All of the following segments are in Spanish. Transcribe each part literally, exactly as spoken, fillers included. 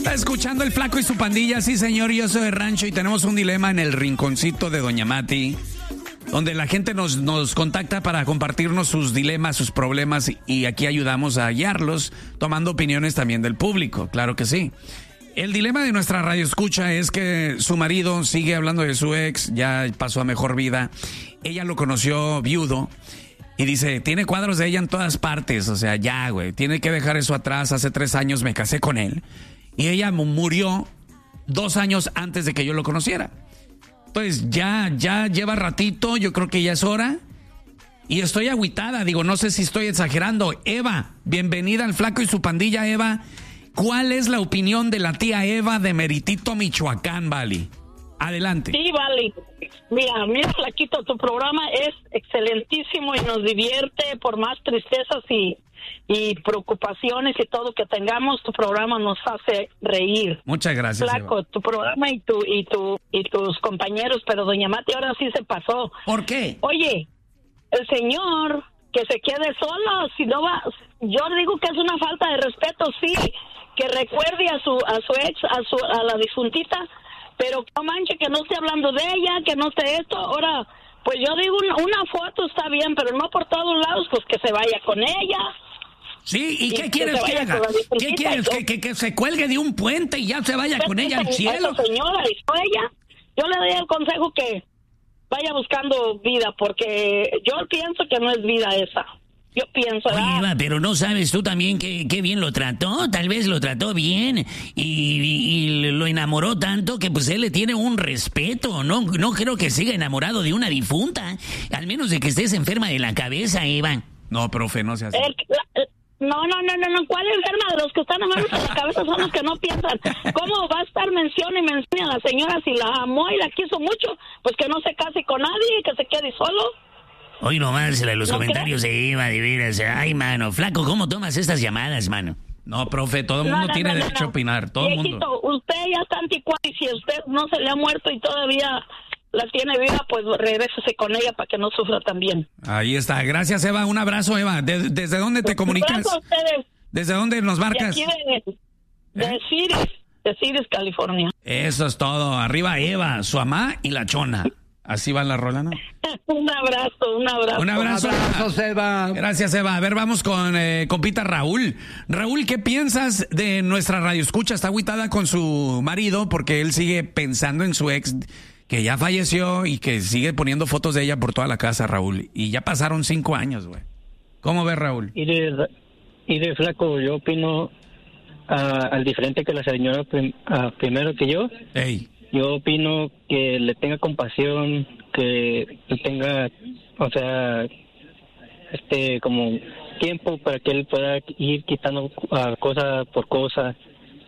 Está escuchando El Flaco y su pandilla, sí señor, yo soy de rancho y tenemos un dilema en el rinconcito de Doña Mati, donde la gente nos, nos contacta para compartirnos sus dilemas, sus problemas y aquí ayudamos a guiarlos, tomando opiniones también del público, claro que sí. El dilema de nuestra radio escucha es que su marido sigue hablando de su ex, ya pasó a mejor vida, ella lo conoció viudo. Y dice, tiene cuadros de ella en todas partes, o sea, ya, güey, tiene que dejar eso atrás. Hace tres años me casé con él. Y ella murió dos años antes de que yo lo conociera. Entonces, ya, ya lleva ratito, yo creo que ya es hora. Y estoy agüitada, digo, no sé si estoy exagerando. Eva, bienvenida al Flaco y su pandilla, Eva. ¿Cuál es la opinión de la tía Eva de Meritito, Michoacán, Vali? Adelante. Sí, Vali. Mira, mira, Flaquito, tu programa es excelentísimo y nos divierte por más tristezas y, y preocupaciones y todo que tengamos. Tu programa nos hace reír. Muchas gracias, Flaco, Eva. Tu programa y tu y tu y tus compañeros, pero doña Mati ahora sí se pasó. ¿Por qué? Oye, el señor que se quede solo, si no va, yo digo que es una falta de respeto, sí, que recuerde a su a su ex, a su a la difuntita. Pero no manche, que no esté hablando de ella, que no esté esto. Ahora, pues yo digo, una, una foto está bien, pero no por todos lados, pues que se vaya con ella. Sí, ¿y, y qué quieres que haga? ¿Qué quieres? ¿Que, que, que se cuelgue de un puente y ya se vaya con ella al cielo? Esa señora y no ella, yo le doy el consejo que vaya buscando vida, porque yo pienso que no es vida esa. Yo pienso... Oye, ah, Eva, pero ¿no sabes tú también que, que bien lo trató? Tal vez lo trató bien y, y, y lo enamoró tanto que pues él le tiene un respeto. No, no creo que siga enamorado de una difunta, al menos de que estés enferma de la cabeza, Eva. No, profe, no seas así. el, la, el, no, no, no, no, no, ¿cuál enferma? De los que están enfermos de la cabeza son los que no piensan. ¿Cómo va a estar mención y mención a la señora si la amó y la quiso mucho? Pues que no se case con nadie, que se quede solo. Hoy nomás los ¿No comentarios crees? de Eva, de veras. Ay, mano, Flaco, ¿cómo tomas estas llamadas, mano? No, profe, todo el No, mundo no, tiene no, no, derecho no. a opinar, todo el Viejito, mundo. usted ya está anticuado y si usted no se le ha muerto y todavía la tiene viva, pues regrésese con ella para que no sufra también. Ahí está, gracias, Eva, un abrazo, Eva. ¿De, ¿Desde dónde te comunicas? Un abrazo a ustedes. ¿Desde dónde nos De marcas? aquí de, de ¿Eh? Ciris, de Ciris, California. Eso es todo, arriba Eva, su mamá y la chona. Así va la rola, ¿no? Un abrazo, un abrazo. Un abrazo. Abrazos, Eva. Gracias, Eva. A ver, vamos con eh, compita Raúl. Raúl, ¿qué piensas de nuestra radio escucha? Está agüitada con su marido porque él sigue pensando en su ex que ya falleció y que sigue poniendo fotos de ella por toda la casa, Raúl. Y ya pasaron cinco años, güey. ¿Cómo ves, Raúl? Y de, y de Flaco, yo opino uh, al diferente que la señora prim, uh, primero que yo. Ey. Yo opino que le tenga compasión, que le tenga, o sea, este, como tiempo para que él pueda ir quitando uh, cosa por cosa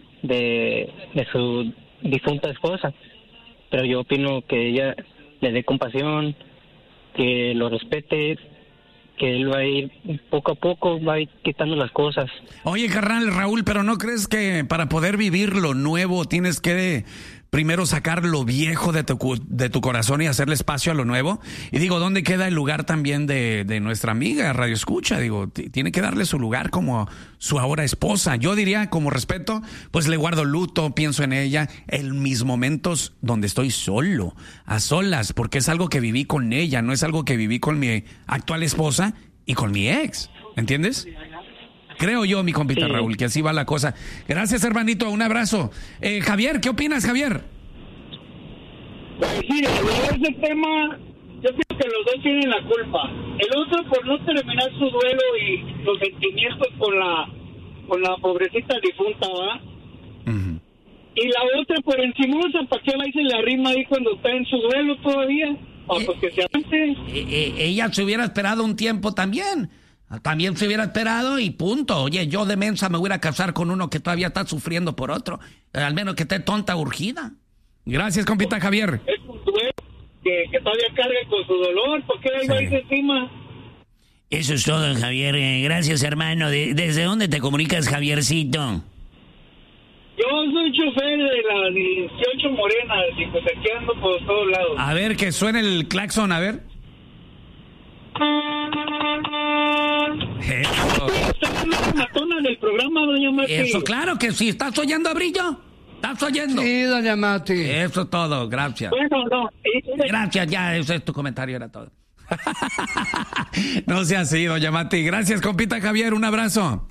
de, de su difunta esposa. Pero yo opino que ella le dé compasión, que lo respete, que él va a ir poco a poco, va a ir quitando las cosas. Oye, carnal, Raúl, ¿pero no crees que para poder vivir lo nuevo tienes que primero sacar lo viejo de tu, de tu corazón y hacerle espacio a lo nuevo? Y digo, ¿dónde queda el lugar también de, de nuestra amiga Radio Escucha? Digo, t- tiene que darle su lugar como su ahora esposa. Yo diría, como respeto, pues le guardo luto, pienso en ella en mis momentos donde estoy solo, a solas, porque es algo que viví con ella, no es algo que viví con mi actual esposa y con mi ex, ¿entiendes? Creo yo, mi compita Sí. Raúl, que así va la cosa. Gracias, hermanito, un abrazo. Eh, Javier, ¿qué opinas, Javier? Sí, ese tema, yo creo que los dos tienen la culpa. El otro por no terminar su duelo y los sentimientos con la con la pobrecita difunta, ¿va? Uh-huh. Y la otra por encimosa, ¿para qué va y se le arrima ahí cuando está en su duelo todavía? Para pues que se avance. Eh, eh, ella se hubiera esperado un tiempo también. También se hubiera esperado y punto. Oye, yo de mensa me voy a casar con uno que todavía está sufriendo por otro. Eh, al menos que esté tonta urgida. Gracias, compita Javier. Es un duelo que, que todavía carga con su dolor. ¿Por qué ahí va Sí. irse encima? Eso es todo, Javier. Eh, gracias, hermano. De- ¿Desde dónde te comunicas, Javiercito? Yo soy chofer de la dieciocho Morenas y pues aquí ando por todos lados. A ver, que suene el claxon, a ver. Eso. ¿Usted es la matona del programa, doña Mati? Eso, claro que sí. ¿Estás oyendo a Brillo? ¿Estás oyendo? Sí, doña Mati. Eso es todo, gracias. Bueno, no. Gracias, ya, ese es tu comentario, era todo. No sea así, doña Mati. Gracias, compita Javier, un abrazo.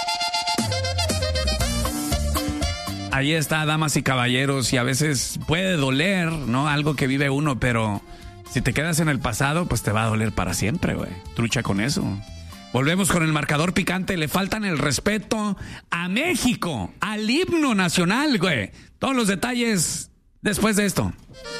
Ahí está, damas y caballeros, y a veces puede doler, ¿no? Algo que vive uno, pero si te quedas en el pasado, pues te va a doler para siempre, güey. Trucha con eso. Volvemos con el marcador picante. Le faltan el respeto a México, al himno nacional, güey. Todos los detalles después de esto.